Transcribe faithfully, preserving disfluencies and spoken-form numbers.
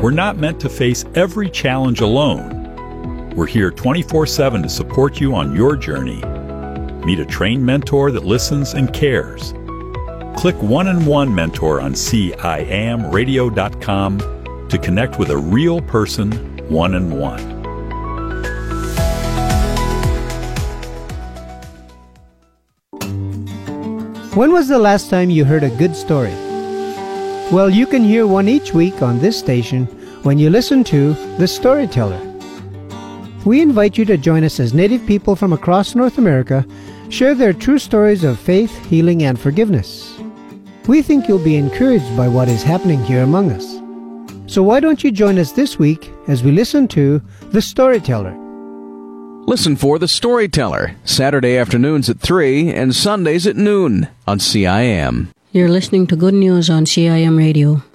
We're not meant to face every challenge alone. We're here twenty-four seven to support you on your journey. Meet a trained mentor that listens and cares. Click One-on-One Mentor on C I A M radio dot com to connect with a real person one-on-one. When was the last time you heard a good story? Well, you can hear one each week on this station when you listen to The Storyteller. We invite you to join us as Native people from across North America share their true stories of faith, healing, and forgiveness. We think you'll be encouraged by what is happening here among us. So why don't you join us this week as we listen to The Storyteller? Listen for The Storyteller, Saturday afternoons at three and Sundays at noon on C I M. You're listening to Good News on C I M Radio.